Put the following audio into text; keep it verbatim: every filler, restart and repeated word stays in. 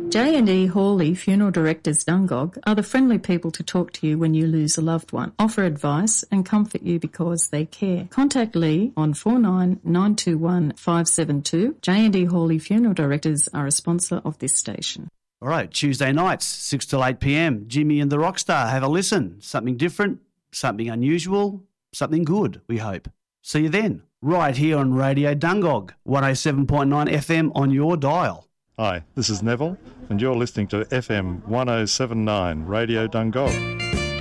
J and E Hawley Funeral Directors Dungog are the friendly people to talk to you when you lose a loved one, offer advice and comfort you because they care. Contact Lee on four nine nine two one five seven two. J and E Hawley Funeral Directors are a sponsor of this station. All right, Tuesday nights, six till eight p m, Jimmy and the Rockstar. Have a listen. Something different, something unusual, something good, we hope. See you then, right here on Radio Dungog, one oh seven point nine F M on your dial. Hi, this is Neville, and you're listening to F M one oh seven point nine Radio Dungog.